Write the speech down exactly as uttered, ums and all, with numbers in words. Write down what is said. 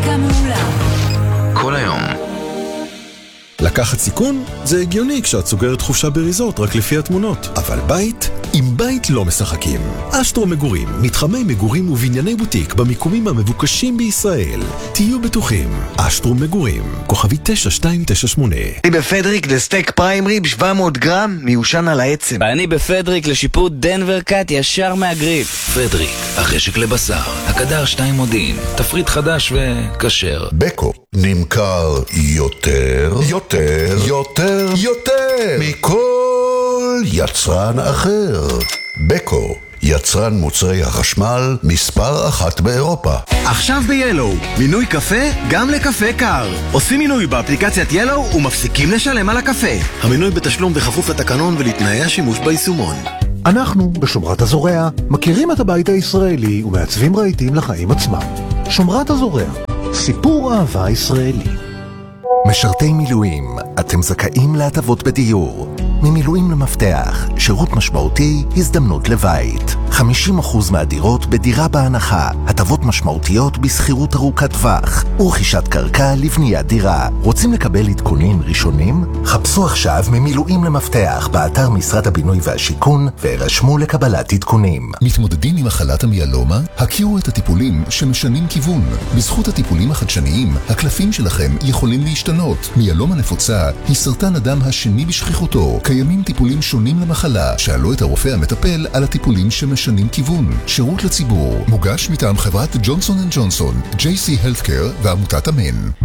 מוזיקה מעולה. כל היום. לקחת סיכון? זה הגיוני כשאת סוגרת חופשה בריזורט רק לפי התמונות. אבל בית? עם בית לא משחקים. אשטרו מגורים, מתחמי מגורים ובנייני בוטיק במיקומים המבוקשים בישראל. תהיו בטוחים. אשטרו מגורים, כוכבי תשע שתיים תשע שמונה. אני בפדריק לסטייק פריים ריב שבע מאות גרם, מיושן על העצם. ואני בפדריק לשיפוט דנבר קאט ישר מהגריל. פדריק, החשק לבשר, הקדר שתיים מודיעין, תפריט חדש וכשר. בקו נמכר יותר, יותר, יותר, יותר מכל יצרן אחר. בקו, יצרן מוצרי החשמל מספר אחת באירופה. עכשיו ב-ילו, מינוי קפה גם לקפה קר. עושים מינוי באפליקציית ילו ומפסיקים לשלם על הקפה. המינוי בתשלום בכפוף לתקנון ולתנאי השימוש ביישומון. אנחנו, בשומרת הזורע, מכירים את הבית הישראלי ומעצבים רהיטים לחיים עצמם. שומרת הזורע, סיפור אהבה ישראלי. משרתי מילואים, אתם זכאים להטבות בדיור. ממילואים למפתח, שירות משמעותי, הזדמנות לבית. חמישים אחוז מהדירות בדירה בהנחה, הטבות משמעותיות בסחירות ארוכת טווח, ורכישת קרקע לבניית דירה. רוצים לקבל עדכונים ראשונים? חפשו עכשיו ממילואים למפתח באתר משרד הבינוי והשיכון, והירשמו לקבלת עדכונים. מתמודדים עם מחלת המיאלומה? הכירו את הטיפולים שמשנים כיוון. בזכות הטיפולים החדשניים, הקלפים שלכם יכולים להשתנות. מיאלומה נפוצה היא סרטן הדם השני בשכיחותו. קיימים טיפולים שונים למחלה. שאלו את הרופא המטפל על הטיפולים שמשנים כיוון. שירות לציבור. מוגש מטעם חברת ג'ונסון אנד ג'ונסון, ג'יי סי Healthcare ועמותת אמן.